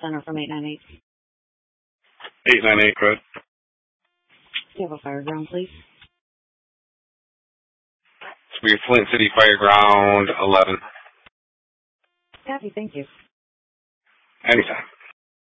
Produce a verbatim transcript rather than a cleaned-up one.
center from eight nine eight. eight nine eight, correct. Do you have a fire ground, please? It's be Flint City Fire Ground eleven. Happy, thank you. Anytime.